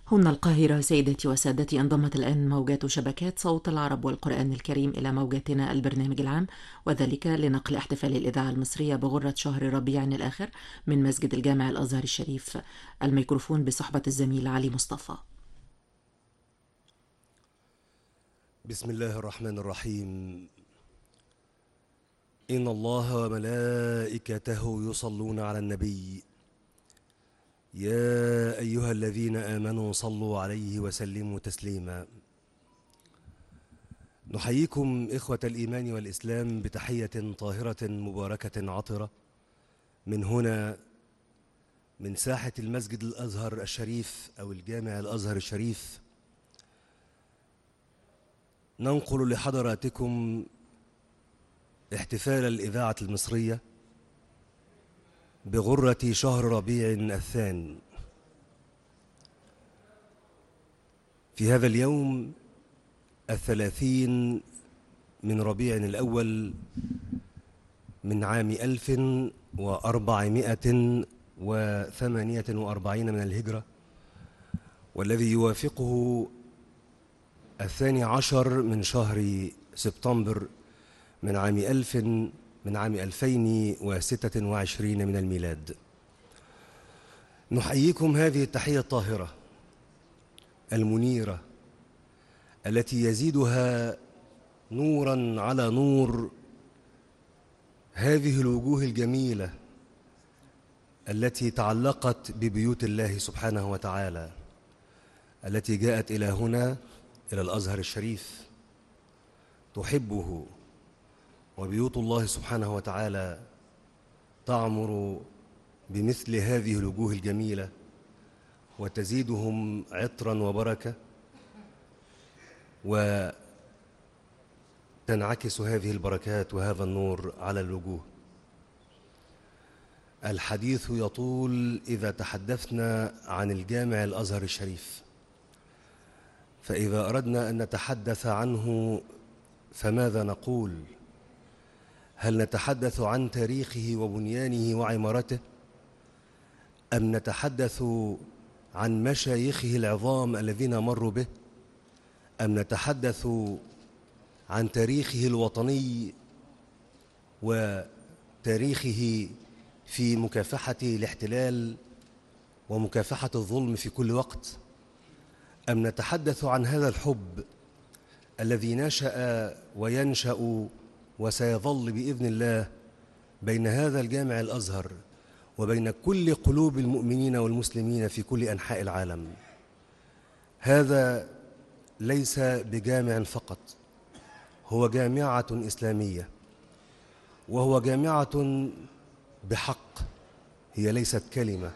هنا القاهرة. سيداتي وسادتي، انضمت الآن موجات شبكات صوت العرب والقرآن الكريم إلى موجاتنا البرنامج العام، وذلك لنقل احتفال الإذاعة المصرية بغرة شهر ربيع الآخر من مسجد الجامع الأزهر الشريف. الميكروفون بصحبة الزميل علي مصطفى. بسم الله الرحمن الرحيم. إن الله وملائكته يصلون على النبي يا أيها الذين آمنوا صلوا عليه وسلموا تسليما. نحييكم إخوة الإيمان والإسلام بتحية طاهرة مباركة عطرة من هنا، من ساحة المسجد الأزهر الشريف أو الجامع الأزهر الشريف. ننقل لحضراتكم احتفال الإذاعة المصرية بغرة شهر ربيع الثاني. في هذا اليوم 30 من ربيع الأول من عام 1448 من الهجرة، والذي يوافقه 12 من شهر سبتمبر من عام 2026 من الميلاد. نحييكم هذه التحية الطاهرة المنيرة التي يزيدها نورا على نور هذه الوجوه الجميلة التي تعلقت ببيوت الله سبحانه وتعالى، التي جاءت إلى هنا، إلى الأزهر الشريف، تحبه. وبيوت الله سبحانه وتعالى تعمر بمثل هذه الوجوه الجميلة وتزيدهم عطرا وبركة، وتنعكس هذه البركات وهذا النور على الوجوه. الحديث يطول إذا تحدثنا عن الجامع الأزهر الشريف، فإذا أردنا أن نتحدث عنه فماذا نقول؟ هل نتحدث عن تاريخه وبنيانه وعمارته، أم نتحدث عن مشايخه العظام الذين مروا به، أم نتحدث عن تاريخه الوطني وتاريخه في مكافحة الاحتلال ومكافحة الظلم في كل وقت، أم نتحدث عن هذا الحب الذي نشأ وينشأ وسيظل بإذن الله بين هذا الجامع الأزهر وبين كل قلوب المؤمنين والمسلمين في كل أنحاء العالم؟ هذا ليس بجامع فقط، هو جامعة إسلامية، وهو جامعة بحق، هي ليست كلمة.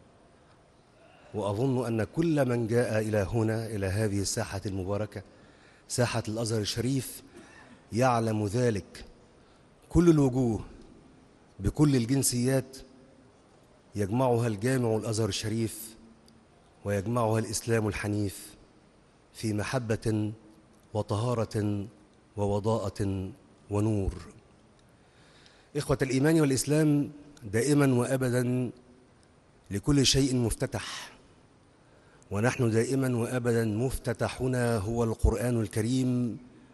وأظن أن كل من جاء إلى هنا، إلى هذه الساحة المباركة، ساحة الأزهر الشريف، يعلم ذلك. كل الوجوه بكل الجنسيات يجمعها الجامع الأزهر الشريف ويجمعها الإسلام الحنيف في محبة وطهارة ووضاءة ونور. إخوة الإيمان والإسلام، دائما وأبدا لكل شيء مفتتح، ونحن دائما وأبدا مفتتحنا هو القرآن الكريم،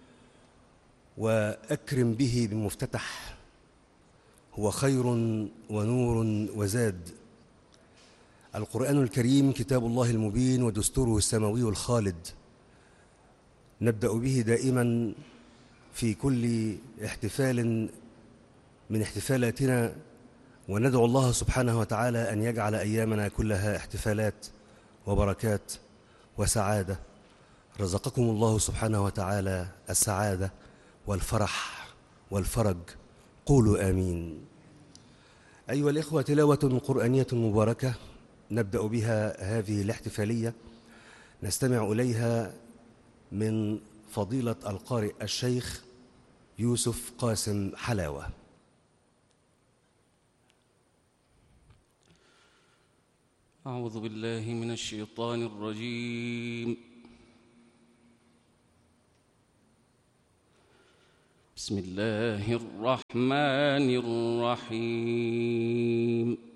وأكرم به بمفتتح، هو خير ونور وزاد. القرآن الكريم كتاب الله المبين ودستوره السماوي الخالد، نبدأ به دائما في كل احتفال من احتفالاتنا، وندعو الله سبحانه وتعالى أن يجعل أيامنا كلها احتفالات وبركات وسعادة. رزقكم الله سبحانه وتعالى السعادة والفرح والفرج، قولوا آمين. أيها الإخوة، تلاوة قرآنية مباركة نبدأ بها هذه الاحتفالية، نستمع إليها من فضيلة القارئ الشيخ يوسف قاسم حلاوة. أعوذ بالله من الشيطان الرجيم. بسم الله الرحمن الرحيم.